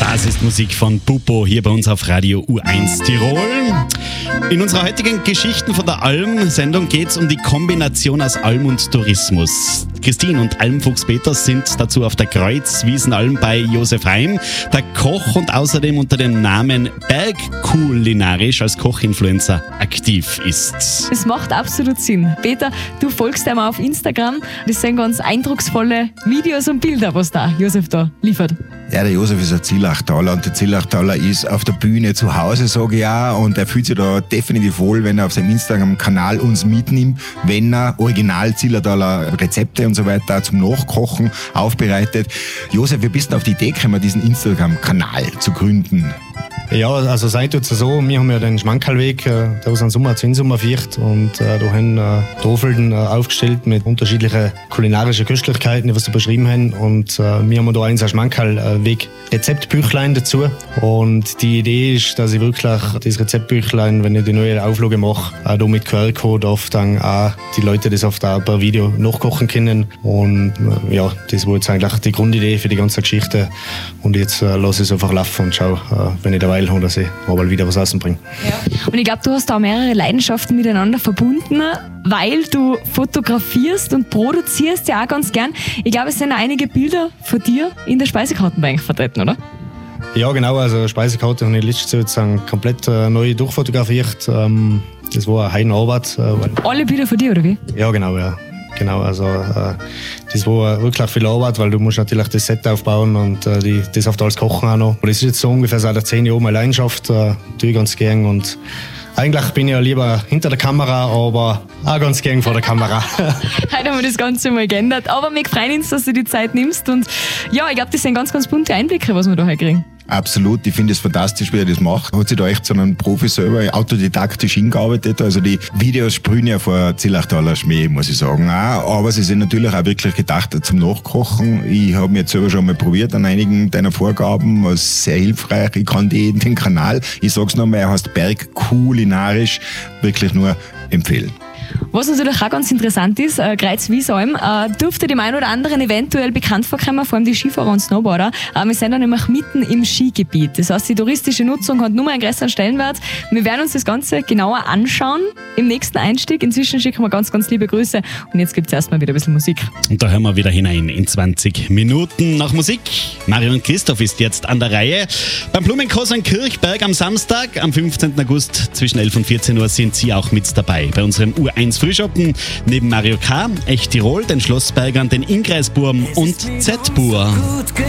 Das ist Musik von Pupo hier bei uns auf Radio U1 Tirol. In unserer heutigen Geschichten von der Alm-Sendung geht es um die Kombination aus Alm und Tourismus. Christine und Almfuchs-Peters sind dazu auf der Kreuzwiesenalm bei Josef Heim, der Koch und außerdem unter dem Namen Bergkulinarisch als Kochinfluencer aktiv ist. Es macht absolut Sinn. Peter, du folgst ihm auf Instagram. Das sind ganz eindrucksvolle Videos und Bilder, was da Josef da liefert. Ja, der Josef ist ein Zillachtaler und der Zillachtaler ist auf der Bühne zu Hause, sage ich auch, und er fühlt sich da definitiv wohl, wenn er auf seinem Instagram-Kanal uns mitnimmt, wenn er original Zillertaler Rezepte und so weiter zum Nachkochen aufbereitet. Josef, wie bist du auf die Idee gekommen, diesen Instagram-Kanal zu gründen? Ja, also seit tut's so, wir haben ja den Schmankerlweg, der aus dem Sommer zu Sommer fährt, und da haben Tafeln aufgestellt mit unterschiedlichen kulinarischen Köstlichkeiten, was sie beschrieben haben, und wir haben da ein Schmankerlweg Rezeptbüchlein dazu, und die Idee ist, dass ich wirklich das Rezeptbüchlein, wenn ich die neue Auflage mache, auch da mit QR-Code auf dann auch die Leute das auf der per Video nachkochen können, und ja, das war jetzt eigentlich die Grundidee für die ganze Geschichte, und jetzt lasse ich es einfach laufen und schau, wenn ich dabei habe, dass ich mal wieder was rausbringe. Ja. Und ich glaube, du hast da mehrere Leidenschaften miteinander verbunden, weil du fotografierst und produzierst ja auch ganz gern. Ich glaube, es sind auch einige Bilder von dir in der Speisekartenbank vertreten, oder? Ja, genau. Also Speisekarte habe ich letztes Jahr sozusagen komplett neu durchfotografiert. Das war eine Heidenarbeit. Alle Bilder von dir, oder wie? Ja, genau, ja. Genau, also das war wirklich viel Arbeit, weil du musst natürlich das Set aufbauen und das auf alles kochen auch noch. Und das ist jetzt so ungefähr seit 10 Jahren meine Leidenschaft, tue ich ganz gern, und eigentlich bin ich ja lieber hinter der Kamera, aber auch ganz gern vor der Kamera. Heute haben wir das Ganze mal geändert, aber wir freuen uns, dass du die Zeit nimmst, und ja, ich glaube, das sind ganz, ganz bunte Einblicke, was wir da heute kriegen. Absolut, ich finde es fantastisch, wie er das macht. Hat sich da echt so ein Profi selber autodidaktisch hingearbeitet. Also die Videos sprühen ja vor Zillachtaler Schmäh, muss ich sagen. Auch, aber sie sind natürlich auch wirklich gedacht zum Nachkochen. Ich habe mir jetzt selber schon mal probiert an einigen deiner Vorgaben, was sehr hilfreich. Ich kann den Kanal, ich sag's nochmal, er heißt Bergkulinarisch, wirklich nur empfehlen. Was natürlich auch ganz interessant ist, Kreuzwiesalm dürfte dem einen oder anderen eventuell bekannt vorkommen, vor allem die Skifahrer und Snowboarder. Wir sind da nämlich mitten im Skigebiet. Das heißt, die touristische Nutzung hat nur einen größeren Stellenwert. Wir werden uns das Ganze genauer anschauen im nächsten Einstieg. Inzwischen schicken wir ganz, ganz liebe Grüße, und jetzt gibt es erstmal wieder ein bisschen Musik. Und da hören wir wieder hinein in 20 Minuten nach Musik. Mario und Christoph ist jetzt an der Reihe. Beim Blumenkurs in Kirchberg am Samstag, am 15. August zwischen 11 und 14 Uhr sind Sie auch mit dabei. Bei unserem U1 Frühschoppen neben Mario K., Echt Tirol, den Schlossbergern, den Ingreisburm und Z-Bur.